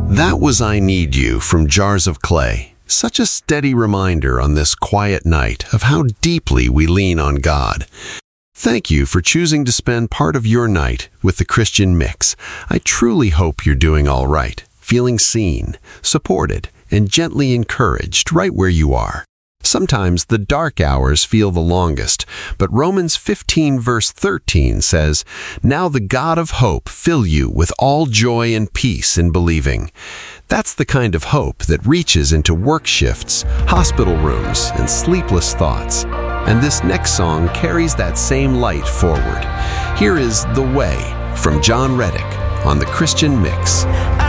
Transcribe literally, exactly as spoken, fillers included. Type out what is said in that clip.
That was I Need You from Jars of Clay. Such a steady reminder on this quiet night of how deeply we lean on God. Thank you for choosing to spend part of your night with the Christian Mix. I truly hope you're doing all right, feeling seen, supported, and gently encouraged right where you are. Sometimes the dark hours feel the longest, but Romans fifteen verse thirteen says, "Now the God of hope fill you with all joy and peace in believing." That's the kind of hope that reaches into work shifts, hospital rooms, and sleepless thoughts. And this next song carries that same light forward. Here is The Way from John Reddick on the Christian Mix.